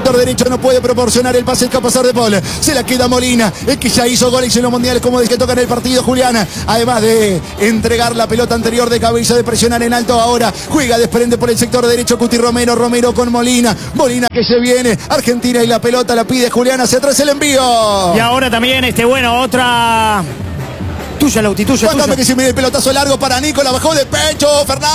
sector derecho no puede proporcionar el pase, escapa pasar de Paul. Se la queda Molina, el que ya hizo goles en los mundiales, como dice que toca en el partido Julián. Además de entregar la pelota anterior de cabeza, de presionar en alto ahora. Juega, desprende por el sector derecho Cuti Romero. Romero con Molina. Molina que se viene. Argentina y la pelota la pide Julián. Hacia atrás el envío. Y ahora también, otra... Tuya, Lauti, tuya. Que se mide el pelotazo largo para Nico. La bajó de pecho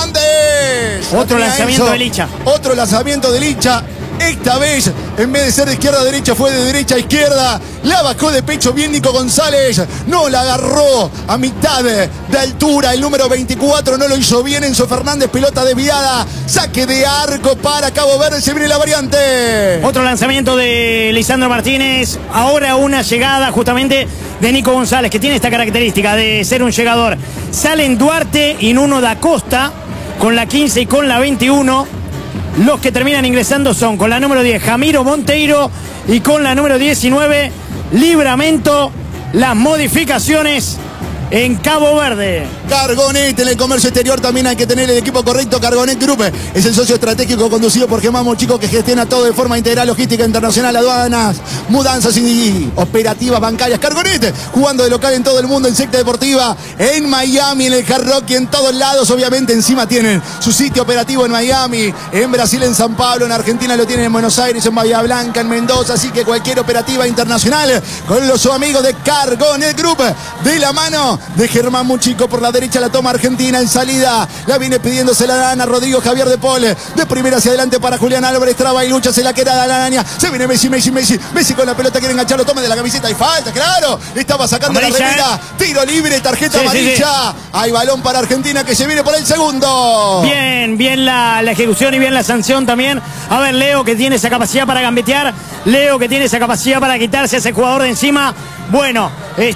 Fernández. Otro lanzamiento de Licha. Otro lanzamiento de Licha. Esta vez, en vez de ser de izquierda a derecha, fue de derecha a izquierda. La bajó de pecho bien Nico González. No la agarró a mitad de altura. El número 24 no lo hizo bien. Enzo Fernández, pelota desviada. Saque de arco para Cabo Verde. Se viene la variante. Otro lanzamiento de Lisandro Martínez. Ahora una llegada justamente de Nico González, que tiene esta característica de ser un llegador. Salen Duarte y Nuno da Costa con la 15 y con la 21. Los que terminan ingresando son con la número 10 Jamiro Monteiro y con la número 19 Livramento. Las modificaciones en Cabo Verde. Cargonet en el comercio exterior también hay que tener el equipo correcto. Cargonet Group es el socio estratégico conducido por Germán Mochico, que gestiona todo de forma integral: logística internacional, aduanas, mudanzas y operativas bancarias. Cargonet jugando de local en todo el mundo, en secta deportiva, en Miami, en el Hard Rock y en todos lados. Obviamente encima tienen su sitio operativo en Miami, en Brasil, en San Pablo, en Argentina lo tienen en Buenos Aires, en Bahía Blanca, en Mendoza. Así que cualquier operativa internacional con los amigos de Cargonet Group, de la mano de Germán Muchico. Por la derecha la toma Argentina en salida. La viene pidiéndose la Dana. Rodrigo Javier de Paul. De primera hacia adelante para Julián Álvarez. Traba y lucha. Se la queda la araña. Se viene Messi. Messi con la pelota. Quiere engancharlo. Toma de la camiseta. Y falta, claro. Le estaba sacando amarilla, la remera. Tiro libre. Tarjeta amarilla. Hay balón para Argentina que se viene por el segundo. Bien la ejecución y bien la sanción también. A ver, Leo, que tiene esa capacidad para gambetear. Leo, que tiene esa capacidad para quitarse a ese jugador de encima. Bueno,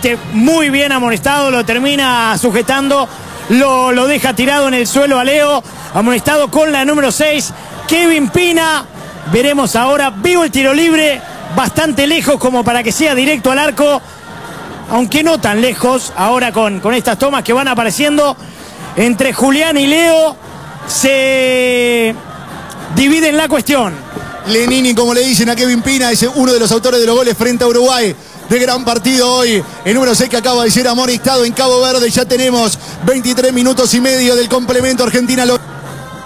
muy bien amonestado, lo termina sujetando, lo deja tirado en el suelo a Leo, amonestado con la número 6, Kevin Pina. Veremos ahora, vivo el tiro libre, bastante lejos como para que sea directo al arco, aunque no tan lejos. Ahora con estas tomas que van apareciendo entre Julián y Leo, se dividen la cuestión. Lenini, como le dicen a Kevin Pina, es uno de los autores de los goles frente a Uruguay. De gran partido hoy, el número 6 que acaba de ser amonestado en Cabo Verde. Ya tenemos 23 minutos y medio del complemento. Argentina lo...